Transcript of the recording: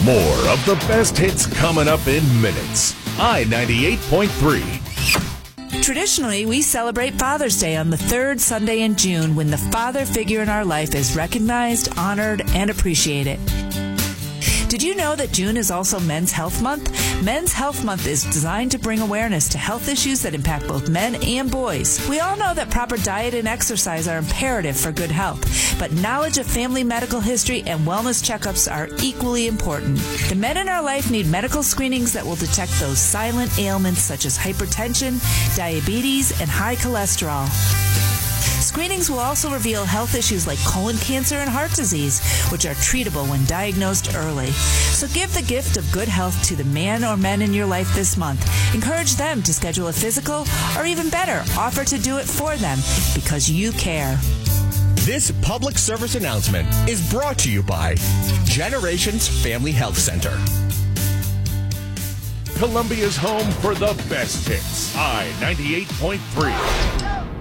More of the best hits coming up in minutes. I-98.3. Traditionally, we celebrate Father's Day on the third Sunday in June when the father figure in our life is recognized, honored, and appreciated. Did you know that June is also Men's Health Month? Men's Health Month is designed to bring awareness to health issues that impact both men and boys. We all know that proper diet and exercise are imperative for good health, but knowledge of family medical history and wellness checkups are equally important. The men in our life need medical screenings that will detect those silent ailments such as hypertension, diabetes, and high cholesterol. Screenings will also reveal health issues like colon cancer and heart disease, which are treatable when diagnosed early. So give the gift of good health to the man or men in your life this month. Encourage them to schedule a physical, or even better, offer to do it for them because you care. This public service announcement is brought to you by Generations Family Health Center. Columbia's home for the best hits. I-98.3.